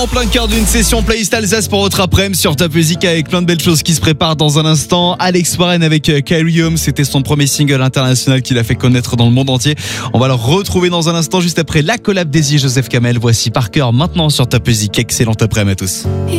en plein cœur d'une session playlist Alsace pour votre après-midi sur Top Music avec plein de belles choses qui se préparent dans un instant. Alex Warren avec Kyrie Home, c'était son premier single international qu'il a fait connaître dans le monde entier. On va le retrouver dans un instant juste après la collab d'Easy Joseph Kamel. Voici par cœur maintenant sur Top Music. Excellent après-midi à tous.